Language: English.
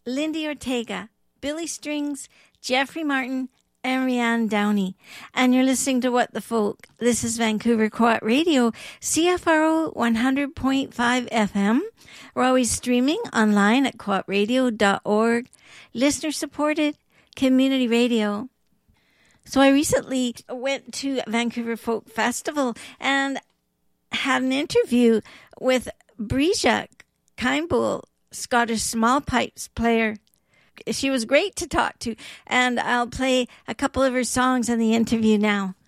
Lindy Ortega, Billy Strings, Jeffrey Martin, and Rianne Downey. And you're listening to What the Folk. This is Vancouver Co-op Radio, CFRO 100.5 FM. We're always streaming online at coopradio.org. Listener-supported community radio. So I recently went to Vancouver Folk Festival and had an interview with Breja Kimball, Scottish small pipes player. She was great to talk to, and I'll play a couple of her songs in the interview now.